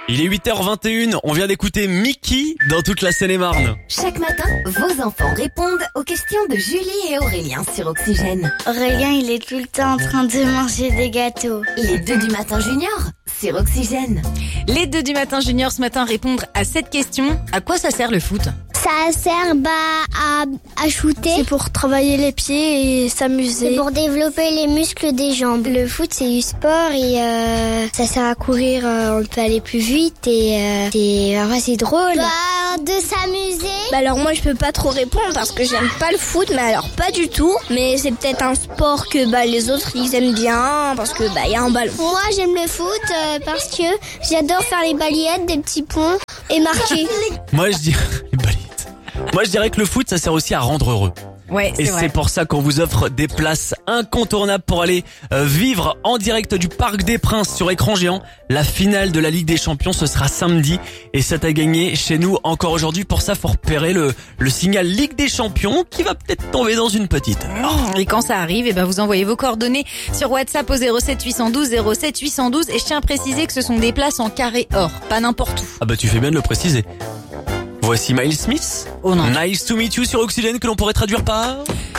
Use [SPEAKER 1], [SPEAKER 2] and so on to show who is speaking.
[SPEAKER 1] Il est 8h21, on vient d'écouter Mickey dans toute la Seine-et-Marne.
[SPEAKER 2] Chaque matin, vos enfants répondent aux questions de Julie et Aurélien sur Oxygène.
[SPEAKER 3] Aurélien, il est tout le temps en train de manger des gâteaux.
[SPEAKER 2] Les 2 du matin junior sur Oxygène.
[SPEAKER 4] Les 2 du matin junior ce matin répondre à cette question. À quoi ça sert le foot?
[SPEAKER 3] Ça sert à shooter. C'est pour travailler les pieds et s'amuser. C'est pour développer les muscles des jambes. Le foot, c'est du sport et ça sert à courir. On peut aller plus vite et c'est drôle. De s'amuser. Alors moi, je peux pas trop répondre parce que j'aime pas le foot, mais alors pas du tout. Mais c'est peut-être un sport que les autres ils aiment bien parce que y a un ballon. Moi, j'aime le foot parce que j'adore faire les balayettes, des petits ponts et marquer.
[SPEAKER 1] Moi je dirais que le foot ça sert aussi à rendre heureux.
[SPEAKER 4] Ouais,
[SPEAKER 1] Et
[SPEAKER 4] vrai.
[SPEAKER 1] c'est pour ça qu'on vous offre des places incontournables pour aller vivre en direct du Parc des Princes sur écran géant. La finale de la Ligue des Champions, ce sera samedi et ça t'a gagné chez nous encore aujourd'hui. Pour ça, faut repérer le signal Ligue des Champions qui va peut-être tomber dans une petite heure.
[SPEAKER 4] Et quand ça arrive, vous envoyez vos coordonnées sur WhatsApp au 07 812 07 812. Et je tiens à préciser que ce sont des places en carré or, pas n'importe où.
[SPEAKER 1] Ah bah tu fais bien de le préciser. Voici Miles Smith.
[SPEAKER 4] Oh non.
[SPEAKER 1] Nice to meet you sur Oxygène que l'on pourrait traduire par...